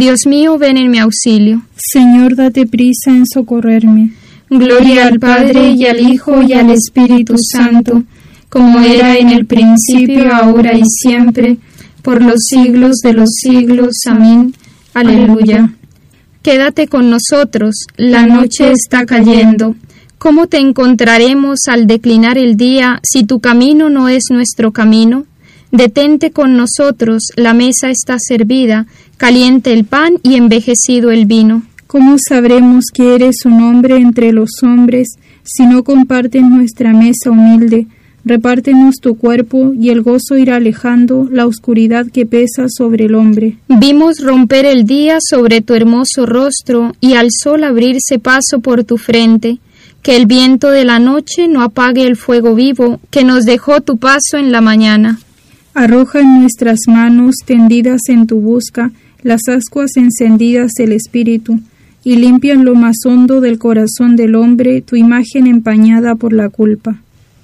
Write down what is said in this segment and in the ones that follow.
Dios mío, ven en mi auxilio. Señor, date prisa en socorrerme. Gloria al Padre, y al Hijo, y al Espíritu Santo, como era en el principio, ahora y siempre, por los siglos de los siglos. Amén. Aleluya. Quédate con nosotros, la noche está cayendo. ¿Cómo te encontraremos al declinar el día si tu camino no es nuestro camino? Detente con nosotros, la mesa está servida, caliente el pan y envejecido el vino. ¿Cómo sabremos que eres un hombre entre los hombres si no compartes nuestra mesa humilde? Repártenos tu cuerpo y el gozo irá alejando la oscuridad que pesa sobre el hombre. Vimos romper el día sobre tu hermoso rostro y al sol abrirse paso por tu frente. Que el viento de la noche no apague el fuego vivo que nos dejó tu paso en la mañana. Arroja en nuestras manos tendidas en tu busca las ascuas encendidas del Espíritu y limpia en lo más hondo del corazón del hombre tu imagen empañada por la culpa.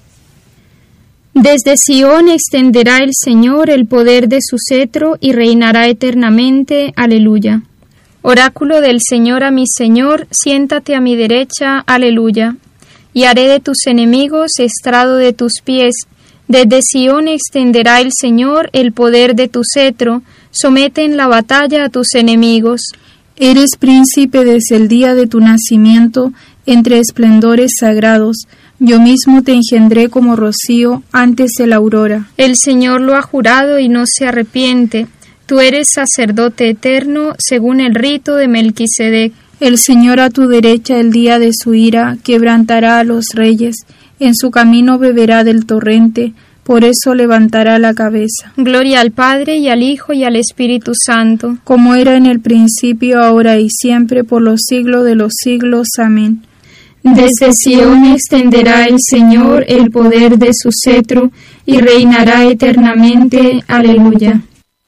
Desde Sión extenderá el Señor el poder de su cetro y reinará eternamente. Aleluya. Oráculo del Señor a mi Señor, siéntate a mi derecha. Aleluya. Y haré de tus enemigos estrado de tus pies. Desde Sión extenderá el Señor el poder de tu cetro, somete en la batalla a tus enemigos. Eres príncipe desde el día de tu nacimiento, entre esplendores sagrados. Yo mismo te engendré como rocío antes de la aurora. El Señor lo ha jurado y no se arrepiente. Tú eres sacerdote eterno, según el rito de Melquisedec. El Señor a tu derecha el día de su ira quebrantará a los reyes. En su camino beberá del torrente, por eso levantará la cabeza. Gloria al Padre, y al Hijo, y al Espíritu Santo. Como era en el principio, ahora y siempre, por los siglos de los siglos. Amén. Desde Sión extenderá el Señor el poder de su cetro, y reinará eternamente. Aleluya.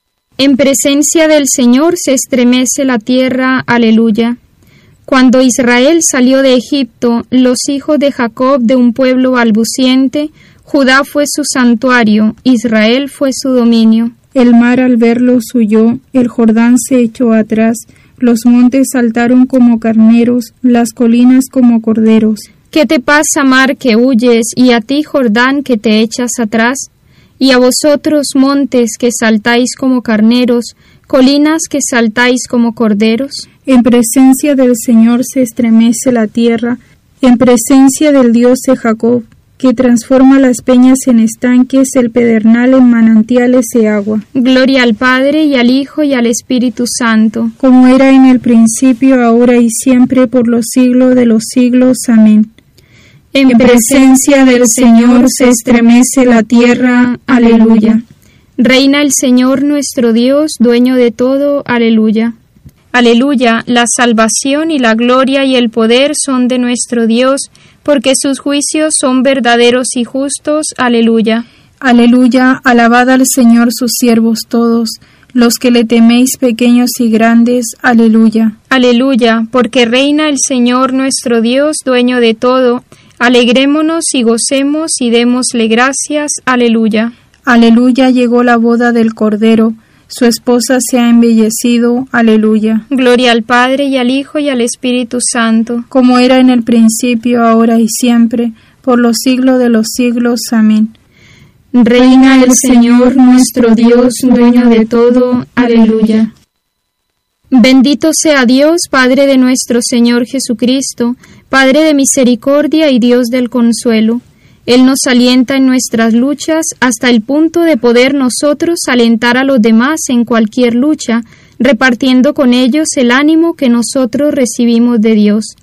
En presencia del Señor se estremece la tierra. Aleluya. Cuando Israel salió de Egipto, los hijos de Jacob de un pueblo balbuciente, Judá fue su santuario, Israel fue su dominio. El mar al verlos huyó, el Jordán se echó atrás, los montes saltaron como carneros, las colinas como corderos. ¿Qué te pasa, mar, que huyes, y a ti, Jordán, que te echas atrás? Y a vosotros, montes, que saltáis como carneros, colinas que saltáis como corderos. En presencia del Señor se estremece la tierra, en presencia del Dios de Jacob, que transforma las peñas en estanques, el pedernal en manantiales de agua. Gloria al Padre, y al Hijo, y al Espíritu Santo. Como era en el principio, ahora y siempre, por los siglos de los siglos. Amén. En presencia del Señor se estremece la tierra. Aleluya. Reina el Señor nuestro Dios, dueño de todo. Aleluya. Aleluya, la salvación y la gloria y el poder son de nuestro Dios, porque sus juicios son verdaderos y justos. Aleluya. Aleluya, alabad al Señor sus siervos todos, los que le teméis pequeños y grandes. Aleluya. Aleluya, porque reina el Señor nuestro Dios, dueño de todo. Alegrémonos y gocemos y démosle gracias. Aleluya. Aleluya, llegó la boda del Cordero, su esposa se ha embellecido. Aleluya. Gloria al Padre, y al Hijo, y al Espíritu Santo. Como era en el principio, ahora y siempre, por los siglos de los siglos. Amén. Reina el Señor nuestro Dios, dueño de todo. Aleluya. Bendito sea Dios, Padre de nuestro Señor Jesucristo, Padre de misericordia y Dios del consuelo. Él nos alienta en nuestras luchas hasta el punto de poder nosotros alentar a los demás en cualquier lucha, repartiendo con ellos el ánimo que nosotros recibimos de Dios.